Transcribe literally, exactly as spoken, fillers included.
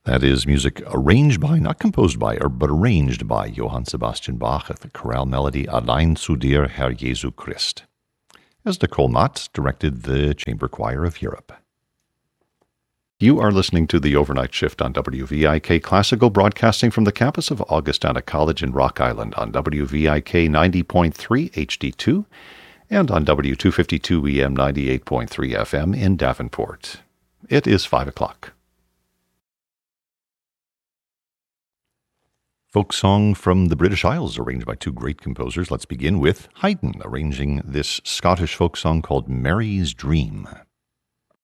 That is music arranged by, not composed by, or, but arranged by Johann Sebastian Bach at the chorale melody Allein zu dir, Herr Jesu Christ, as Nicole Mott directed the Chamber Choir of Europe. You are listening to the Overnight Shift on W V I K Classical, broadcasting from the campus of Augustana College in Rock Island on W V I K ninety point three H D two and on W two fifty-two E M ninety-eight point three F M in Davenport. It is five o'clock. Folk song from the British Isles, arranged by two great composers. Let's begin with Haydn, arranging this Scottish folk song called Mary's Dream.